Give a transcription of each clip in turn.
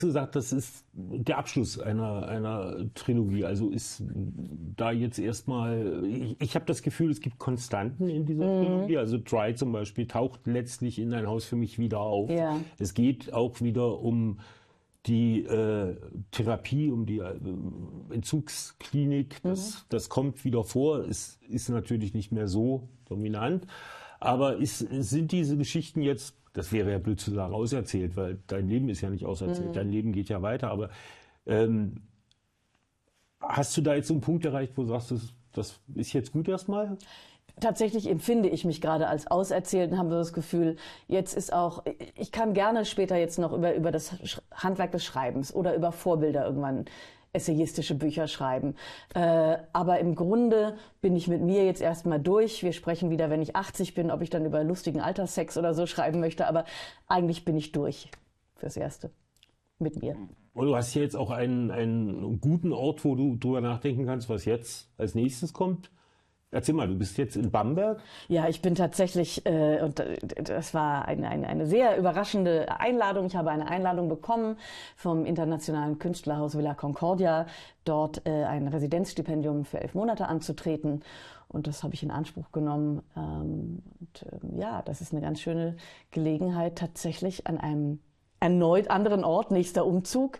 gesagt, das ist der Abschluss einer Trilogie. Also ist da jetzt erstmal, ich habe das Gefühl, es gibt Konstanten in dieser Trilogie. Also Dry zum Beispiel taucht letztlich in Ein Haus für mich wieder auf. Ja. Es geht auch wieder um die Therapie, um die Entzugsklinik. Das kommt wieder vor. Es ist natürlich nicht mehr so dominant. Aber sind diese Geschichten jetzt, das wäre ja blöd zu sagen, auserzählt, weil dein Leben ist ja nicht auserzählt, dein Leben geht ja weiter, aber hast du da jetzt so einen Punkt erreicht, wo du sagst, das ist jetzt gut erstmal? Tatsächlich empfinde ich mich gerade als auserzählt und habe das Gefühl, jetzt ist auch, ich kann gerne später jetzt noch über das Handwerk des Schreibens oder über Vorbilder irgendwann essayistische Bücher schreiben. Aber im Grunde bin ich mit mir jetzt erstmal durch. Wir sprechen wieder, wenn ich 80 bin, ob ich dann über lustigen Alterssex oder so schreiben möchte. Aber eigentlich bin ich durch fürs Erste mit mir. Und du hast hier jetzt auch einen guten Ort, wo du drüber nachdenken kannst, was jetzt als nächstes kommt. Erzähl mal, du bist jetzt in Bamberg? Ja, ich bin tatsächlich, und das war eine sehr überraschende Einladung. Ich habe eine Einladung bekommen vom Internationalen Künstlerhaus Villa Concordia, dort ein Residenzstipendium für 11 Monate anzutreten. Und das habe ich in Anspruch genommen. Ja, das ist eine ganz schöne Gelegenheit, tatsächlich an einem erneut anderen Ort, nächster Umzug,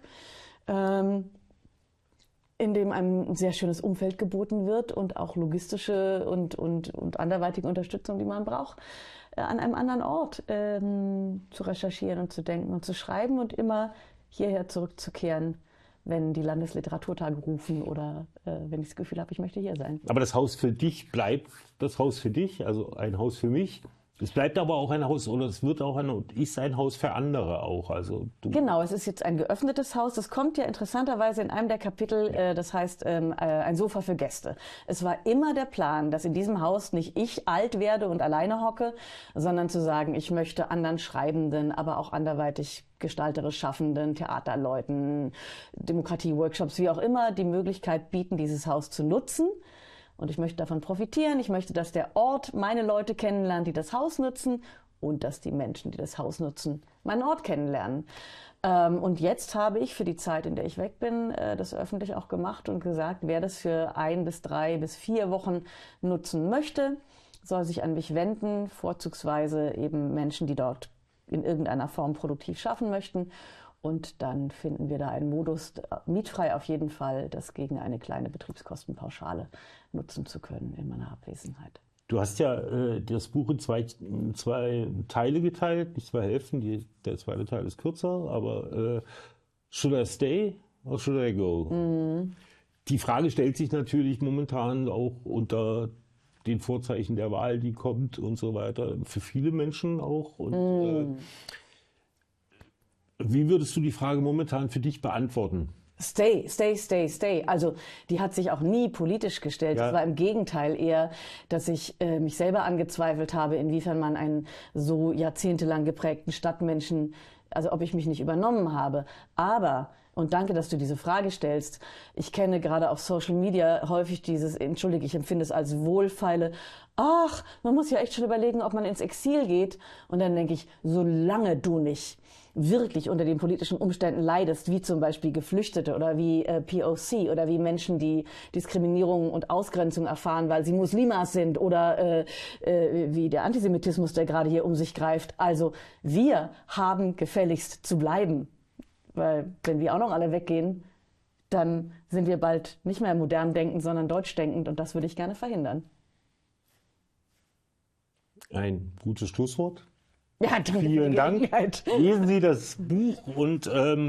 in dem einem ein sehr schönes Umfeld geboten wird und auch logistische und anderweitige Unterstützung, die man braucht, an einem anderen Ort zu recherchieren und zu denken und zu schreiben und immer hierher zurückzukehren, wenn die Landesliteraturtage rufen oder wenn ich das Gefühl habe, ich möchte hier sein. Aber das Haus für dich bleibt das Haus für dich, also ein Haus für mich. Es bleibt aber auch ein Haus, oder es wird auch ist ein Haus für andere auch. Also genau, es ist jetzt ein geöffnetes Haus. Das kommt ja interessanterweise in einem der Kapitel, das heißt ein Sofa für Gäste. Es war immer der Plan, dass in diesem Haus nicht ich alt werde und alleine hocke, sondern zu sagen, ich möchte anderen Schreibenden, aber auch anderweitig gestalterisch Schaffenden, Theaterleuten, Demokratie-Workshops, wie auch immer, die Möglichkeit bieten, dieses Haus zu nutzen. Und ich möchte davon profitieren. Ich möchte, dass der Ort meine Leute kennenlernt, die das Haus nutzen, und dass die Menschen, die das Haus nutzen, meinen Ort kennenlernen. Und jetzt habe ich für die Zeit, in der ich weg bin, das öffentlich auch gemacht und gesagt, wer das für 1 bis 3 bis 4 Wochen nutzen möchte, soll sich an mich wenden, vorzugsweise eben Menschen, die dort in irgendeiner Form produktiv schaffen möchten. Und dann finden wir da einen Modus, mietfrei auf jeden Fall, das gegen eine kleine Betriebskostenpauschale nutzen zu können in meiner Abwesenheit. Du hast ja das Buch in zwei Teile geteilt, nicht 2 Hälften. Der zweite Teil ist kürzer, aber should I stay or should I go? Die Frage stellt sich natürlich momentan auch unter den Vorzeichen der Wahl, die kommt und so weiter, für viele Menschen auch. Und wie würdest du die Frage momentan für dich beantworten? Stay, stay, stay, stay. Also die hat sich auch nie politisch gestellt. Es war im Gegenteil eher, dass ich mich selber angezweifelt habe, inwiefern man einen so jahrzehntelang geprägten Stadtmenschen, also ob ich mich nicht übernommen habe. Aber, und danke, dass du diese Frage stellst, ich kenne gerade auf Social Media häufig dieses, entschuldige, ich empfinde es als wohlfeile, ach, man muss ja echt schon überlegen, ob man ins Exil geht. Und dann denke ich, solange du nicht wirklich unter den politischen Umständen leidest, wie zum Beispiel Geflüchtete oder wie POC oder wie Menschen, die Diskriminierung und Ausgrenzung erfahren, weil sie Muslimas sind oder wie der Antisemitismus, der gerade hier um sich greift. Also wir haben gefälligst zu bleiben, weil wenn wir auch noch alle weggehen, dann sind wir bald nicht mehr modern denkend, sondern deutsch denkend, und das würde ich gerne verhindern. Ein gutes Schlusswort. Ja, danke. Vielen Dank. Lesen Sie das Buch und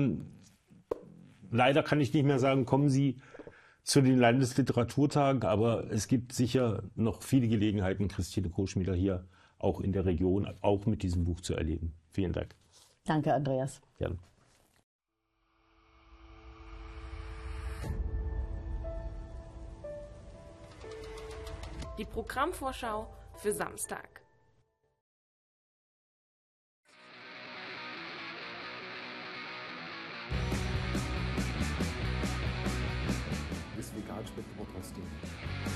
leider kann ich nicht mehr sagen, kommen Sie zu den Landesliteraturtagen, aber es gibt sicher noch viele Gelegenheiten, Christine Koschmieder hier auch in der Region, auch mit diesem Buch zu erleben. Vielen Dank. Danke, Andreas. Gerne. Die Programmvorschau für Samstag. Das Vegan schmeckt aber trotzdem.